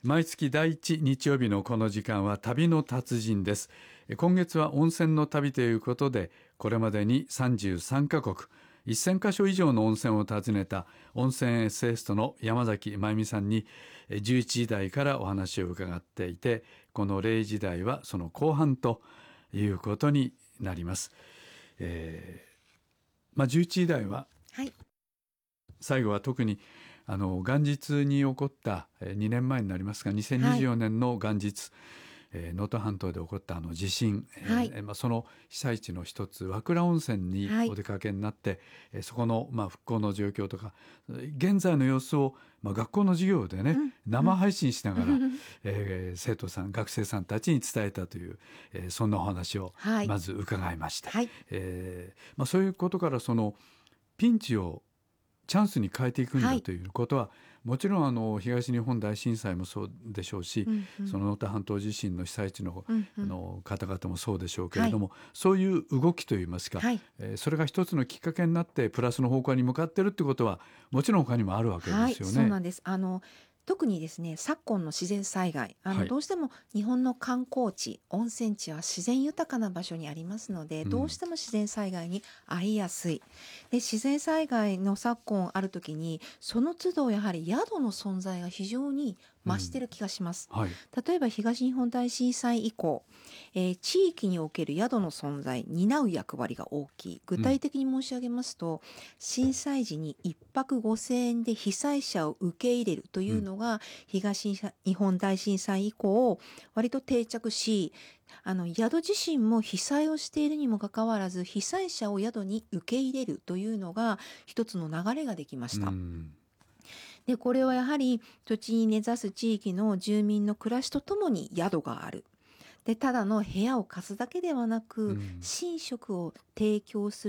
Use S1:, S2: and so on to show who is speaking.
S1: 毎月第一日曜日のこの時間は旅の達人です。今月は温泉の旅ということで、これまでに33カ国1000カ所以上の温泉を訪ねた温泉エッセイストの山崎真由美さんに11時台からお話を伺っていて、この0時台はその後半ということになります。11時台は、
S2: はい、
S1: 最後は特に元日に起こった2年前になりますが、2024年の元日、能登半島で起こった地震、その被災地の一つ和倉温泉にお出かけになって、そこの復興の状況とか現在の様子を、学校の授業でね、生配信しながら、生徒さん学生さんたちに伝えたという、そんなお話をまず伺いました。そういうことから、そのピンチをチャンスに変えていくんだということは、もちろん東日本大震災もそうでしょうし、その能登半島地震の被災地の、方々もそうでしょうけれども、そういう動きといいますか、それが一つのきっかけになってプラスの方向に向かっているってことはもちろん他にもあるわけですよね。
S2: そうなんです。特にですね、昨今の自然災害、どうしても日本の観光地、温泉地は自然豊かな場所にありますので、どうしても自然災害に遭いやすい。で、自然災害の昨今あるときに、その都度やはり宿の存在が非常に増してる気がします。例えば東日本大震災以降、地域における宿の存在、担う役割が大きい。具体的に申し上げますと、震災時に1泊5000円で被災者を受け入れるというのが、東日本大震災以降割と定着し、宿自身も被災をしているにもかかわらず、被災者を宿に受け入れるというのが一つの流れができました。で、これはやはり土地に根ざす地域の住民の暮らしとともに宿がある。で、ただの部屋を貸すだけではなく、寝食を提供する